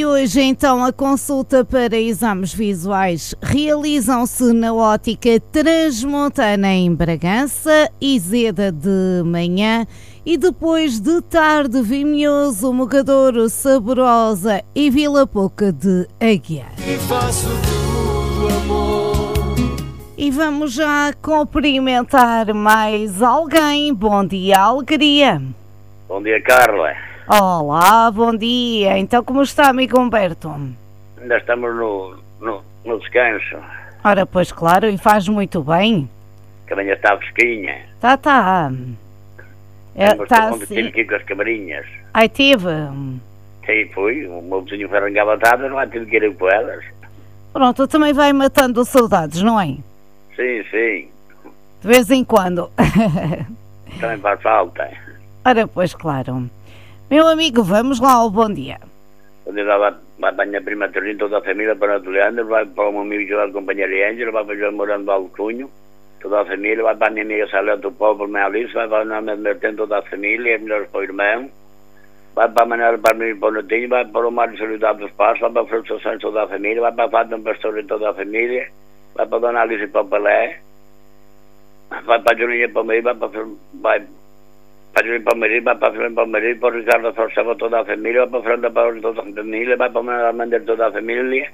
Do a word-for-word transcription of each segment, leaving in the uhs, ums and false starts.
E hoje então a consulta para exames visuais realizam-se na Ótica Transmontana em Bragança, Iseda de manhã e depois de tarde Vimioso, Mogadouro, Saborosa e Vila Pouca de Aguiar. E faço tudo, amor. E vamos já cumprimentar mais alguém. Bom dia, Alegria. Bom dia, Carla. Olá, bom dia. Então como está, amigo Humberto? Ainda estamos no, no, no descanso. Ora, pois claro, e faz muito bem. Que amanhã está fresquinha. Tá, tá. É, Mas tá ontem tive assim. que ir com as camarinhas. Ai, tive. Sim, fui. O meu vizinho foi arrancabatado, não há tive que ir com elas. Pronto, também vai matando saudades, não é? Sim, sim. De vez em quando. Também faz falta. Ora, pois claro. Meu amigo, vamos lá ao bom dia. Quando ela vai, vai para a minha prima Terrinha, toda a família, para o Leandro, vai para o meu amigo João, companheiro Ângelo, vai para o João Morando do Alcunho, toda a família, vai para a minha amiga Salete do Povo, minha Alice, vai para o nome de Mertém, toda a família, é melhor para o irmão, vai para a Manuela, para mim, para o Netinho, vai para o Mário Solidariedade dos Passos, vai para a Fruto Santos, toda a família, vai para a Fátima Pastor e toda a família, vai para a Dona Alice e para o Pelé, vai para a Julinha para o meio, vai para vai para Julinha para o marido, vai para a Fernanda para o marido, para o Ricardo da Força, para toda a família, vai para a Fernanda para toda a família, vai para a Manuela Mandeira, toda a família,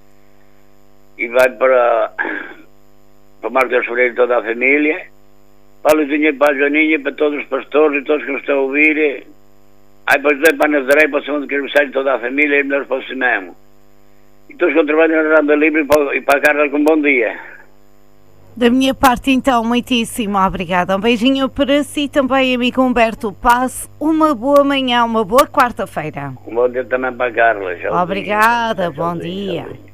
e vai para, para o Marcos Freire, toda a família, para a Luzinha e para a Joaninha, para todos os pastores e todos que nos estão a ouvir, aí para José, para a Nazaré, para o segundo Cristo, toda a família, e melhores para o Simão. E todos que trabalham na Randa Livre e para a Carla com um bom dia. Da minha parte, então, muitíssimo obrigada. Um beijinho para si também, amigo Humberto. Passe uma boa manhã, uma boa quarta-feira. Um bom dia também para a Carla. Obrigada, bom dia.